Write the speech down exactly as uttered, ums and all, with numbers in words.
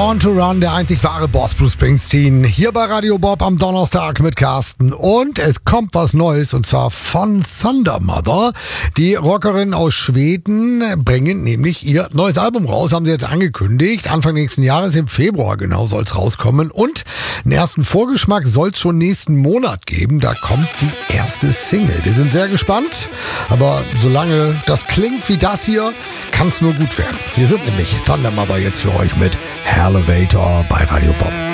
Born to Run, der einzig wahre Boss Bruce Springsteen. Hier bei Radio Bob am Donnerstag mit Carsten. Und es kommt was Neues, und zwar von Thundermother. Die Rockerin aus Schweden bringen nämlich ihr neues Album raus, haben sie jetzt angekündigt. Anfang nächsten Jahres, im Februar genau, soll es rauskommen. Und einen ersten Vorgeschmack soll es schon nächsten Monat geben. Da kommt die erste Single. Wir sind sehr gespannt, aber solange das klingt wie das hier, kann es nur gut werden. Wir sind nämlich Thundermother jetzt für euch mit Elevator bei Radio Bob.